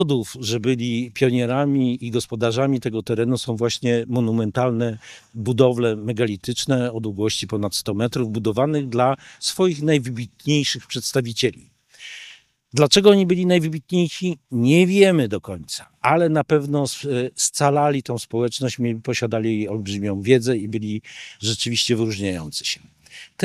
powodów, że byli pionierami i gospodarzami tego terenu, są właśnie monumentalne budowle megalityczne o długości ponad 100 metrów, budowanych dla swoich najwybitniejszych przedstawicieli. Dlaczego oni byli najwybitniejsi? Nie wiemy do końca, ale na pewno scalali tą społeczność, posiadali olbrzymią wiedzę i byli rzeczywiście wyróżniający się.